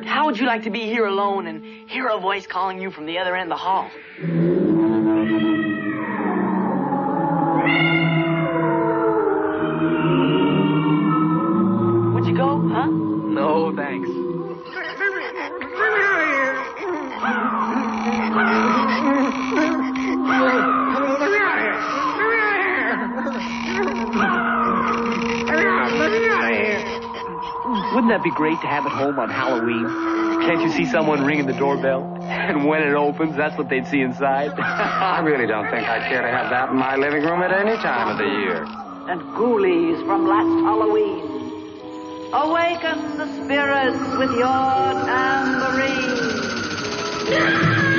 Bert, how would you like to be here alone and hear a voice calling you from the other end of the hall? Would you go, huh? No, thanks. Wouldn't that be great to have at home on Halloween? Can't you see someone ringing the doorbell? And when it opens, that's what they'd see inside. I really don't think I'd care to have that in my living room at any time of the year. And ghoulies from last Halloween. Awaken the spirits with your tambourine.